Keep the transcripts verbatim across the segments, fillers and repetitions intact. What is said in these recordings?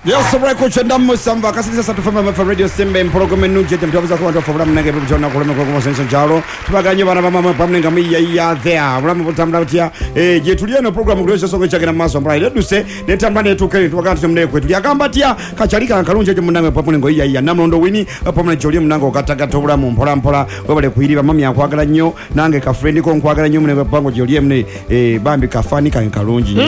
Yes, so right coach ndamu samba kasisa satufama mafa radio sembe program nuje temtabuza kwa ndofa bulamu nange bujona kulema kwa kwa senso jalo tubaganye bana mama pamnenga miya ya there bulamu butambula butia eh je tuliye no program kulesha songo chake na maso mbra ile duse netambane tukeli tubaganye tumne kwetu yakamba kachalika kalunje je munange pamnengo iya iya namlondo wini pamne joli munango kataka to bulamu mpola mpola wabale kuiriba mami yakwagala nnyo nange ka friend ko nkwagala nnyo munange pango joli mne eh bambi kafani kan kalunji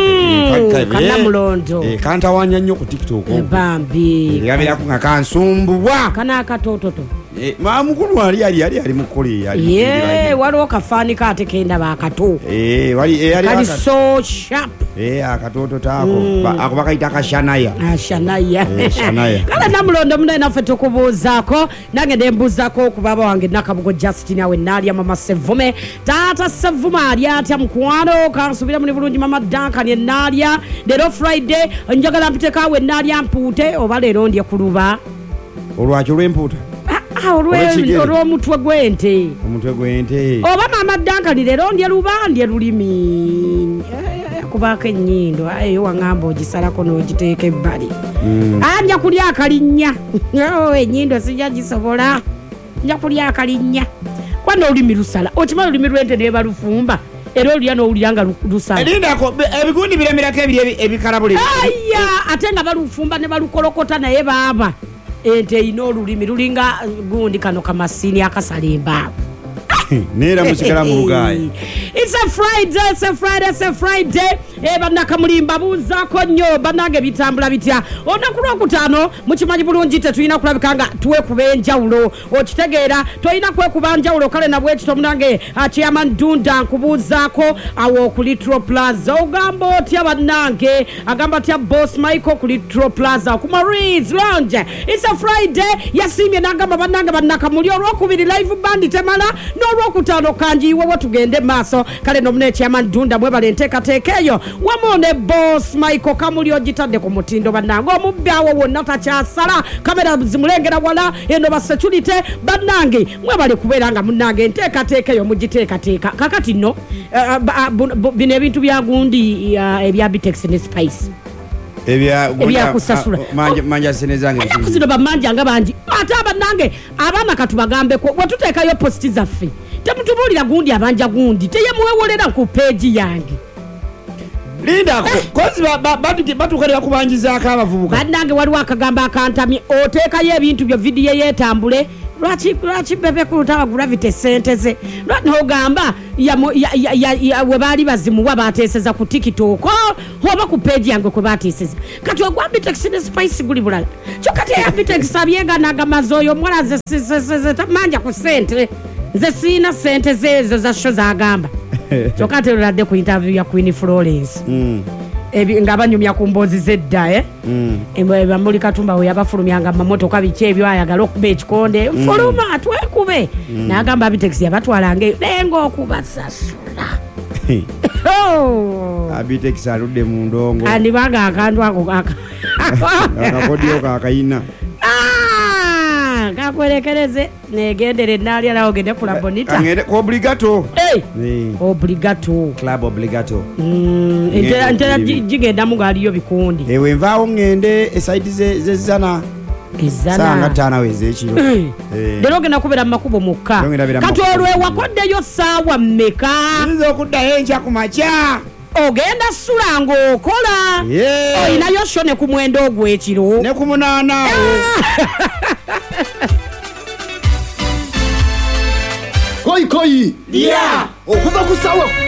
kana mulondo eh kanta wanya nnyo ku TikTok bambi yabira kunga kansumbuwa kana katototo eh mamukulu ali ali ali ali mukoli ali ye walo kafani kate kenda bakato eh wali eh ali kali so sharp eh akatoto tako akubaka itaka shanaya ah shanaya eh shanaya kala namulondo muna nafe tokubuzako nange ndembuzako kubaba wange nakabugo Justin awe nali mama Sevume tata Sevuma ali atya mkwano kasubira muni bulungi mama Duncan ye nalia lero Friday njagala mpiteka we nalia mpute oba lero ndiye kuluba olwacho lwemputa ah olwe olwo mutwe gwente omutwe gwente oba mama Duncan lero ndiye luba ndiye lulimi kubaka nyindo ayo wangambo gisalako no giteke bali mm. anja kuli akalinya owe nyindo sija gisobola anja kuli akalinya kwano ulimi lusala ochimalo ulimi lwente ne balufumba ero ulya no ulyanga lusala elinda ko ebigundi biremera ke ebiri ebikarabuli aya atenga balufumba ne balukolokota naye baba ente ino ulimi lulinga gundi kano kamasini akasalimba nera musikala mu rugayi. It's a Friday, it's a Friday, it's a Friday. E banaka mulimba buzako nnyo banange bitambula bitya. Onakulwa kutano mukimanyi bulungi tetulina kulabikanga tuwe kubenjawulo. Okitegeera toyina kwe kubanjawulo kale na bwe kitomunange Chairman Dunda nkubuzako awo ku Litro Plaza. Ogambo otya banange agamba tya Boss Michael ku Litro Plaza ku Marines Lounge. It's a Friday yasimye nagamba banange banaka muli olwokubiri live band temala no olwokutano kanji iwe tugende maso kale nomune Chairman Dunda mwe balenteka tekeyo wamone Boss Michael kamuli ogitadde ku mutindo banange omubyawo wonna takyasala kamera zimulengera wala eno ba security banange mwe bali kuberanga munange nteka tekeyo mugiteka teka kakati no bino ebintu bya gundi ebya Bitex ne Spice ebya ebya kusasula manja manja senezange ebya kuzino bamanja nga banji ate abanange abana katubagambe ko watuteka yo posti zaffe temutubulira gundi abanja gundi teye muwewolera ku page yange Linda ko kozi batu batukalira kubanjiza akabavubuka banange waliwo akagamba akantamye oteka ye ebintu byo video yetambule lwachi lwachi bebe kulutawa gravity senteze no gamba ya ya ya we bali bazimu wabateseza ku TikTok hoba ku page yange ko bateseza kati ogwa Bitex ne Spice guli bulala chokati ya Bitex abyenga nagamazoyo mwala ze tamanja ku sente ze sina sente zezo za show za gamba chokati lade ku interview ya Queen Florence mm ebi ngabanyumya kumbozi zedda eh mm embe bamuli katumba we yabafulumyanga mamoto kabichebyo ayagala okuba ekikonde fuluma mm. twekube mm. nagamba Bitex yabatwalange lengo okubasasula oh Bitex aludde mu ndongo ani banga akandu ako aka akakodio kakayina ah kakwerekereze negendere nali ala ogende kula bonita ngende obligato eh hey. Obligato club obligato mm entera entera jigenda mugali yo bikundi ewe nvaawo ngende eside ze zezana ezana sanga tana weze ekiro eh lero genda kubera makubo mukka katolwe wakodde yo sawa mmeka nzo kudda enja kumacha ogenda sulango okola yeah. Oyina yo shone ku mwendo ogw'ekiro ne ku munana koi koi yeah okuva ku sawa